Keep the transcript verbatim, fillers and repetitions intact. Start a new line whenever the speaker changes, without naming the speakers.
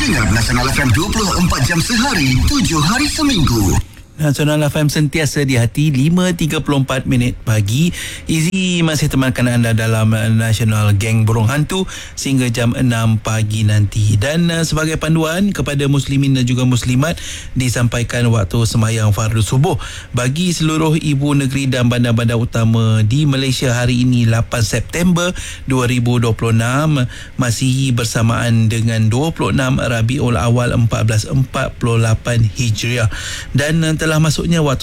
Dengar Nasional F M dua puluh empat jam sehari, tujuh hari seminggu.
Nasional F M sentiasa di hati. Lima tiga puluh empat minit pagi. Izzy masih temankan anda dalam Nasional Geng Burung Hantu sehingga jam enam pagi nanti. Dan uh, sebagai panduan kepada muslimin dan juga muslimat, disampaikan waktu sembahyang fardu subuh bagi seluruh ibu negeri dan bandar-bandar utama di Malaysia hari ini lapan September dua ribu dua puluh enam, Masihi bersamaan dengan dua puluh enam Rabiul Awal seribu empat ratus empat puluh lapan Hijriah. Dan uh, telah masuknya waktu